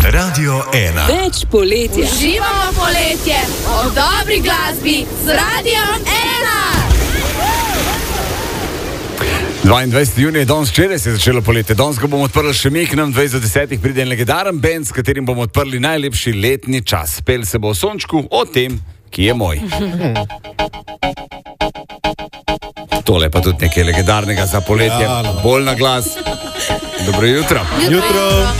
Radio 1. Več poletja. Uživamo poletje ob dobri glasbi z Radiom 1. 22. junija, danes včeraj se je začelo poletje. Danes ga bomo odprli še mi, k nam 2010 pride en legendaren band, s katerim bomo odprli najlepši letni čas. Pel se bo o sončku, o tem, ki je moj. Tole pa tudi nekaj legendarnega za poletje. Bolj na glas. Dobro jutro. Jutro.